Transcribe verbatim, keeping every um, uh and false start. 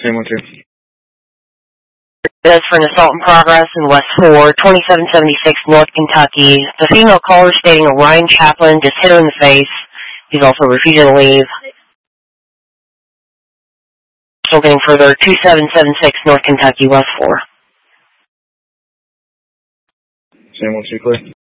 Same one, too. That's for an assault in progress in West four, twenty-seven seventy-six North Kentucky. The female caller stating Orion Chaplin just hit her in the face. He's also refusing to leave. Still getting further, two seven seven six North Kentucky, West four. Same one, two, clear.